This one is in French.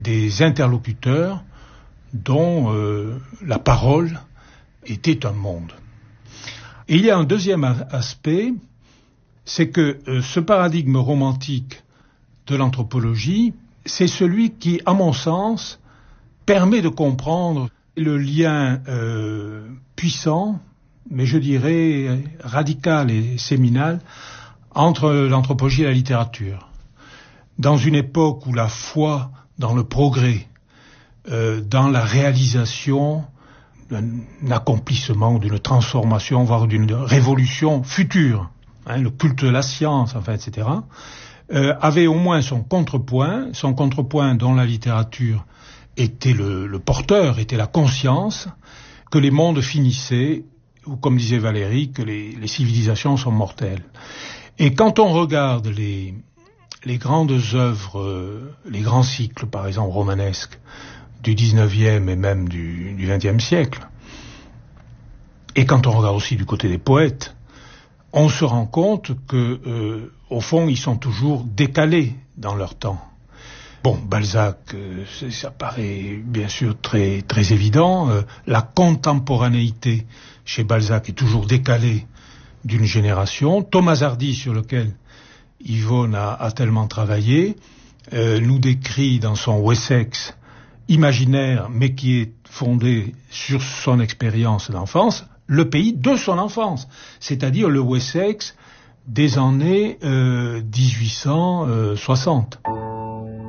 des interlocuteurs dont la parole était un monde. Et il y a un deuxième aspect, c'est que ce paradigme romantique de l'anthropologie, c'est celui qui, à mon sens, permet de comprendre le lien puissant, mais je dirais radical et séminal, entre l'anthropologie et la littérature. Dans une époque où la foi dans le progrès, dans la réalisation d'un accomplissement, d'une transformation, voire d'une révolution future, le culte de la science, enfin, etc., avait au moins son contrepoint dont la littérature était le porteur, était la conscience, que les mondes finissaient, ou comme disait Valéry, que les civilisations sont mortelles. Et quand on regarde les grandes œuvres, les grands cycles, par exemple, romanesques, du 19e et même du 20e siècle, et quand on regarde aussi du côté des poètes, on se rend compte que, au fond, ils sont toujours décalés dans leur temps. Bon, Balzac, ça paraît bien sûr très, très évident. La contemporanéité chez Balzac est toujours décalée d'une génération. Thomas Hardy, sur lequel Yvonne a tellement travaillé, nous décrit dans son Wessex imaginaire, mais qui est fondé sur son expérience d'enfance, le pays de son enfance, c'est-à-dire le Wessex des années 1860.